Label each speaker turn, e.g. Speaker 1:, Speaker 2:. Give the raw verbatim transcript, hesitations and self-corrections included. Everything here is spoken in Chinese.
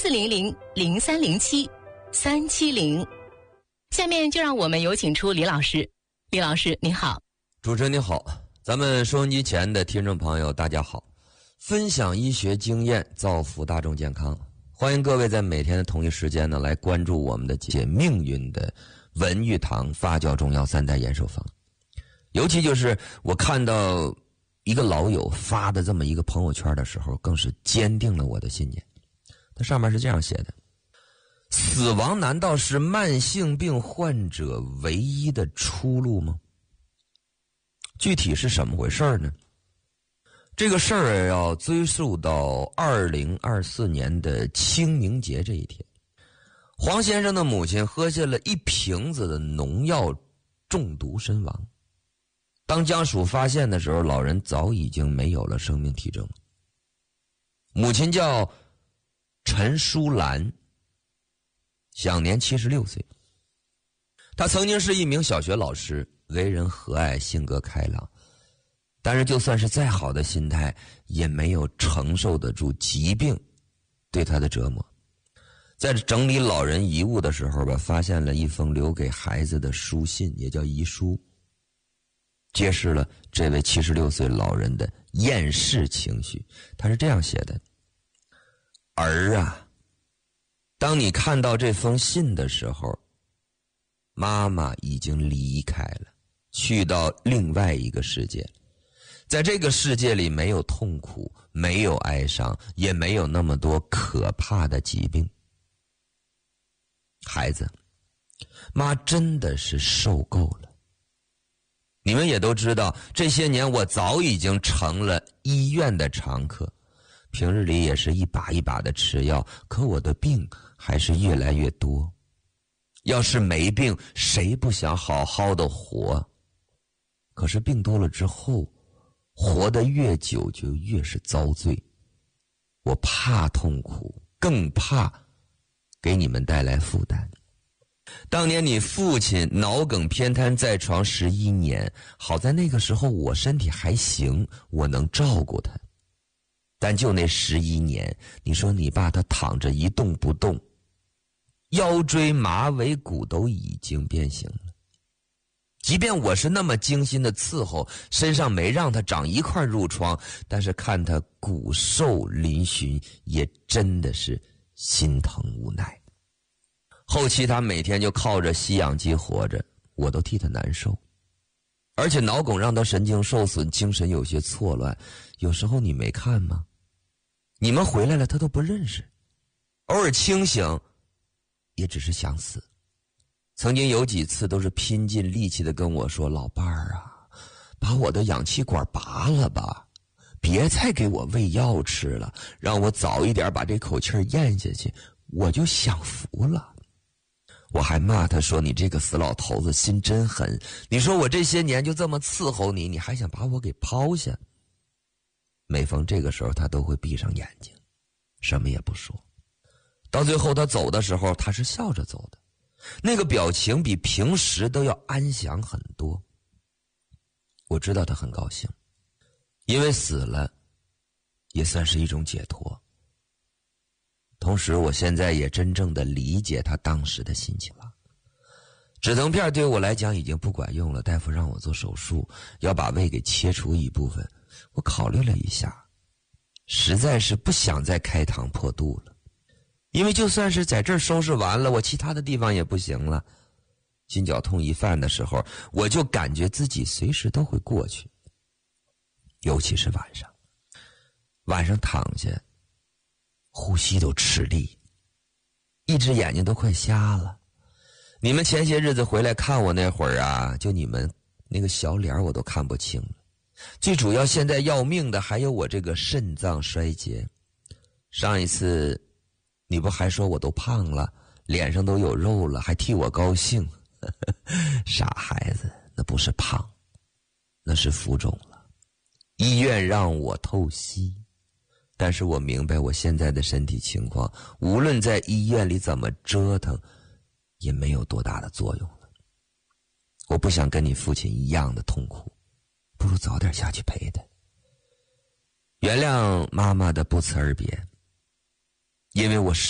Speaker 1: 四零零零三零七三七零。下面就让我们有请出李老师。李老师您好。
Speaker 2: 主持人您好，咱们收音机前的听众朋友大家好，分享医学经验，造福大众健康，欢迎各位在每天的同一时间呢来关注我们的解命运的文玉堂发酵中药三代延寿方。尤其就是我看到一个老友发的这么一个朋友圈的时候，更是坚定了我的信念。它上面是这样写的：死亡难道是慢性病患者唯一的出路吗？具体是什么回事呢？这个事儿要追溯到二零二四年的清明节这一天，黄先生的母亲喝下了一瓶子的农药中毒身亡。当家属发现的时候，老人早已经没有了生命体征。母亲叫陈淑兰，享年七十六岁。她曾经是一名小学老师，为人和蔼，性格开朗，但是就算是再好的心态，也没有承受得住疾病对她的折磨。在整理老人遗物的时候吧，发现了一封留给孩子的书信，也叫遗书，揭示了这位七十六岁老人的厌世情绪。他是这样写的：儿啊，当你看到这封信的时候，妈妈已经离开了，去到另外一个世界。在这个世界里没有痛苦，没有哀伤，也没有那么多可怕的疾病。孩子，妈真的是受够了。你们也都知道，这些年我早已经成了医院的常客，平日里也是一把一把的吃药，可我的病还是越来越多。要是没病，谁不想好好的活？可是病多了之后，活得越久就越是遭罪。我怕痛苦，更怕给你们带来负担。当年你父亲脑梗偏瘫在床十一年，好在那个时候我身体还行，我能照顾他。但就那十一年，你说你爸他躺着一动不动，腰椎马尾骨都已经变形了。即便我是那么精心的伺候，身上没让他长一块褥疮，但是看他骨瘦嶙峋，也真的是心疼无奈。后期他每天就靠着吸氧机活着，我都替他难受。而且脑梗让他神经受损，精神有些错乱。有时候你没看吗？你们回来了他都不认识，偶尔清醒也只是想死。曾经有几次都是拼尽力气的跟我说：老伴儿啊，把我的氧气管拔了吧，别再给我喂药吃了，让我早一点把这口气咽下去，我就享福了。我还骂他说：你这个死老头子心真狠，你说我这些年就这么伺候你，你还想把我给抛下？每逢这个时候他都会闭上眼睛，什么也不说。到最后他走的时候，他是笑着走的，那个表情比平时都要安详很多。我知道他很高兴，因为死了也算是一种解脱。同时我现在也真正的理解他当时的心情了。止疼片对我来讲已经不管用了，大夫让我做手术，要把胃给切除一部分。我考虑了一下，实在是不想再开膛破肚了，因为就算是在这儿收拾完了，我其他的地方也不行了。心绞痛一犯的时候，我就感觉自己随时都会过去，尤其是晚上。晚上躺下，呼吸都吃力，一只眼睛都快瞎了。你们前些日子回来看我那会儿啊，就你们那个小脸我都看不清了。最主要现在要命的还有我这个肾脏衰竭。上一次你不还说我都胖了，脸上都有肉了，还替我高兴。傻孩子，那不是胖，那是浮肿了。医院让我透析，但是我明白我现在的身体情况，无论在医院里怎么折腾也没有多大的作用了。我不想跟你父亲一样的痛苦，不如早点下去陪他。原谅妈妈的不辞而别，因为我